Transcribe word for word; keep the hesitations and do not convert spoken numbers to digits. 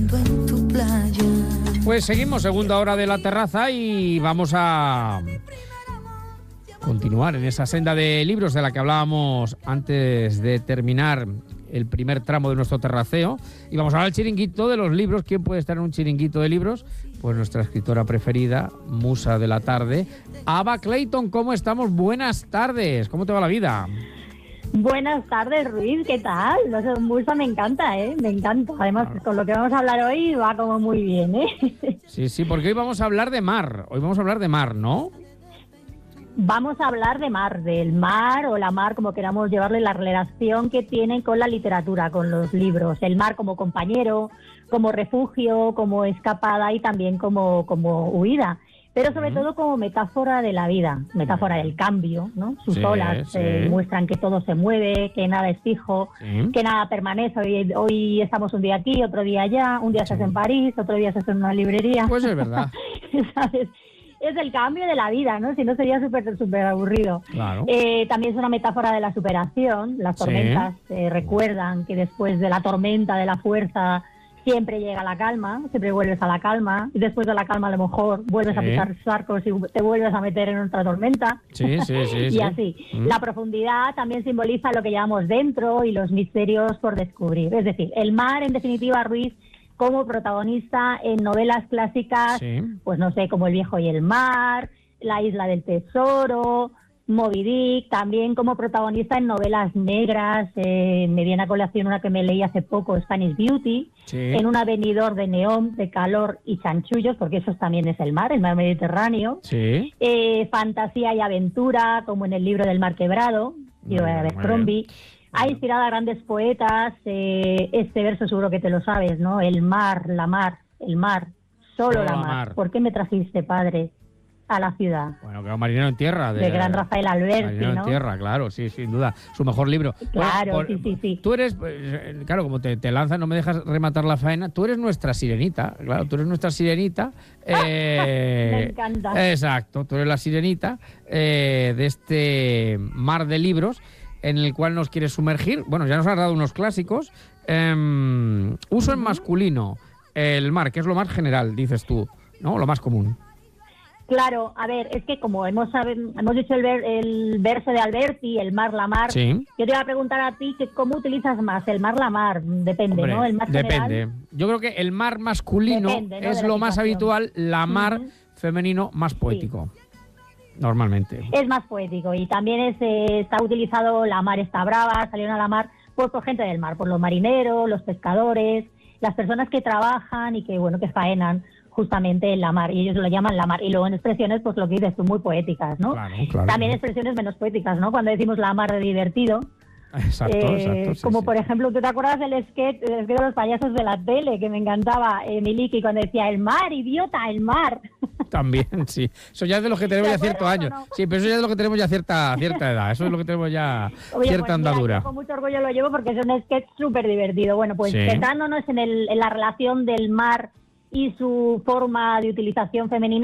Pues seguimos, segunda hora de la terraza, y vamos a continuar en esa senda de libros de la que hablábamos antes de terminar el primer tramo de nuestro terraceo. Y vamos a hablar del chiringuito de los libros. ¿Quién puede estar en un chiringuito de libros? Pues nuestra escritora preferida, musa de la tarde, Ava Clayton. ¿Cómo estamos? Buenas tardes. ¿Cómo te va la vida? Buenas tardes, Ruiz, ¿qué tal? No sé, musa me encanta, ¿eh? Me encanta. Además, claro, con lo que vamos a hablar hoy va como muy bien, ¿eh? Sí, sí, porque hoy vamos a hablar de mar. Hoy vamos a hablar de mar, ¿no? Vamos a hablar de mar, del mar o la mar, como queramos llevarle, la relación que tiene con la literatura, con los libros. El mar como compañero, como refugio, como escapada y también como, como huida. Pero sobre todo como metáfora de la vida, metáfora del cambio, ¿no? Sus sí, olas sí. eh, muestran que todo se mueve, que nada es fijo, sí. que nada permanece. Hoy, hoy estamos un día aquí, otro día allá, un día sí. se hace en París, otro día se hace en una librería. Pues es verdad. ¿Sabes? Es el cambio de la vida, ¿no? Si no sería súper súper aburrido. Claro. Eh, también es una metáfora de la superación. Las tormentas sí. eh, recuerdan que después de la tormenta, de la fuerza, siempre llega la calma, siempre vuelves a la calma, y después de la calma a lo mejor vuelves sí. a pisar charcos y te vuelves a meter en otra tormenta. Sí, sí, sí. y sí. así. Mm. La profundidad también simboliza lo que llevamos dentro y los misterios por descubrir. Es decir, el mar, en definitiva, Ruiz, como protagonista en novelas clásicas, sí. pues no sé, como El viejo y el mar, La isla del tesoro, Moby Dick, también como protagonista en novelas negras. Eh, me viene a colación una que me leí hace poco, Spanish Beauty, sí. en un avenidor de neón, de calor y chanchullos, porque eso también es el mar, el mar Mediterráneo. Sí. Eh, fantasía y aventura, como en El libro del mar quebrado, y de Abercrombie. Ha inspirado a grandes poetas. Eh, este verso seguro que te lo sabes, ¿no? El mar, la mar, el mar, solo, solo la mar. mar. ¿Por qué me trajiste, padre, a la ciudad? Bueno, que era Marinero en tierra. De, de gran Rafael Alberti, Marinero ¿no? en tierra, claro, sí, sin duda. Su mejor libro. Claro, bueno, por, sí, sí, sí. Tú eres, claro, como te, te lanzas, no me dejas rematar la faena, tú eres nuestra sirenita, claro, tú eres nuestra sirenita. Eh, me encanta. Exacto, tú eres la sirenita eh, de este mar de libros en el cual nos quieres sumergir. Bueno, ya nos has dado unos clásicos. Eh, uso en masculino, el mar, que es lo más general, dices tú, ¿no? Lo más común. Claro, a ver, es que como hemos hemos dicho el, ver, el verso de Alberti, el mar, la mar, sí. yo te iba a preguntar a ti que cómo utilizas más, el mar, la mar, depende, Hombre, ¿no? El mar depende. General, yo creo que el mar masculino depende, ¿no? es lo más habitual, la mar uh-huh. femenino más poético. Sí. Normalmente. Es más poético y también es, eh, está utilizado la mar está brava, salieron a la mar pues, por gente del mar, por los marineros, los pescadores, las personas que trabajan y que bueno que faenan justamente en la mar, y ellos lo llaman la mar. Y luego en expresiones, pues lo que dices tú, muy poéticas, ¿no? Claro, claro. También expresiones menos poéticas, ¿no? Cuando decimos la mar de divertido. Exacto, eh, exacto. Sí, como sí. por ejemplo, ¿tú te acuerdas del sketch, el sketch de los payasos de la tele que me encantaba, eh, Miliki, cuando decía el mar, idiota, el mar? También, sí. Eso ya es de los que tenemos ya ciertos años. No? Sí, pero eso ya es de lo que tenemos ya cierta cierta edad. Eso es lo que tenemos ya Oye, cierta pues, andadura. Mira, con mucho orgullo lo llevo porque es un sketch súper divertido. Bueno, pues sí. centrándonos en, el, en la relación del mar y su forma de utilización femenina,